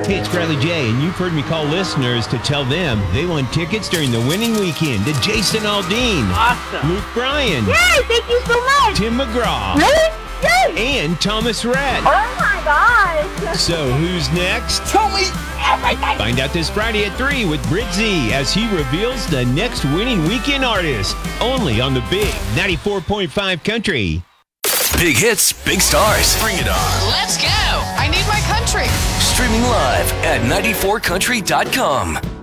Hey, it's Bradley J, and you've heard me call listeners to tell them they won tickets during the winning weekend to Jason Aldean, Awesome. Luke Bryan, Yay, thank you so much. Tim McGraw, Really? Yay. and Thomas Rhett. Oh my gosh. So who's next? Tell me everything. Find out this Friday at 3 with Brit Z as he reveals the next winning weekend artist. Only on the big 94.5 Country. Big hits, big stars. Bring it on. Let's go. I need my country. Streaming live at 94country.com.